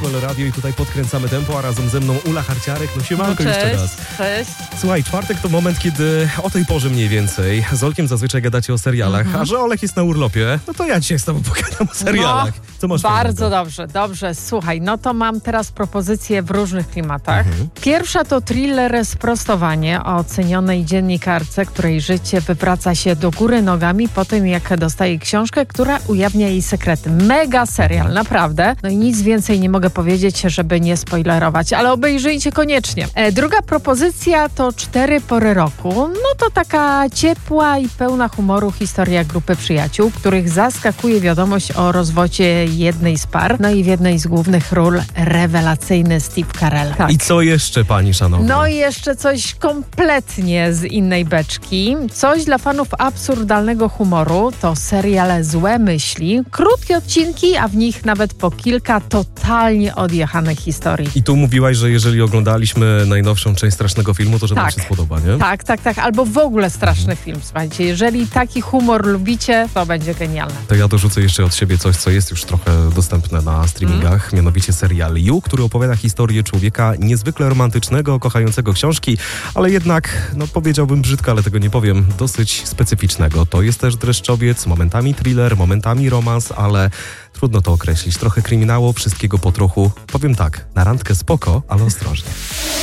Smell Radio i tutaj podkręcamy tempo, a razem ze mną Ula Harciarek. No siemanko, jeszcze raz. Cześć. Słuchaj, czwartek to moment, kiedy o tej porze mniej więcej z Olkiem zazwyczaj gadacie o serialach, a że Olek jest na urlopie, no to ja dzisiaj z tobą pogadam o serialach. Co masz Bardzo fajnego? dobrze. Słuchaj, no to mam teraz propozycje w różnych klimatach. Pierwsza to thriller Sprostowanie o cenionej dziennikarce, której życie wywraca się do góry nogami po tym, jak dostaje książkę, która ujawnia jej sekrety. Mega serial, naprawdę. No i nic więcej nie mogę powiedzieć, żeby nie spoilerować, ale obejrzyjcie koniecznie. Druga propozycja to 4 pory roku. No to taka ciepła i pełna humoru historia grupy przyjaciół, których zaskakuje wiadomość o rozwodzie jednej z par. No i w jednej z głównych ról rewelacyjny Steve Carell. Tak. I co jeszcze, pani szanowna? No i jeszcze coś kompletnie z innej beczki. Coś dla fanów absurdalnego humoru. To serial Złe myśli. Krótkie odcinki, a w nich nawet po kilka totalnie odjechanych historii. I tu mówiłaś, że jeżeli oglądaliśmy najnowszą część Strasznego Filmu, to że nam się spodoba, nie? Tak. Albo w ogóle straszny film, słuchajcie. Jeżeli taki humor lubicie, to będzie genialne. To ja dorzucę jeszcze od siebie coś, co jest już trochę dostępne na streamingach, mianowicie serial You, który opowiada historię człowieka niezwykle romantycznego, kochającego książki, ale jednak, no powiedziałbym brzydko, ale tego nie powiem, dosyć specyficznego. To jest też dreszczowiec, momentami thriller, momentami romans, ale trudno to określić. Trochę kryminało, wszystkiego po trochu. Powiem tak, na randkę spoko, ale ostrożnie.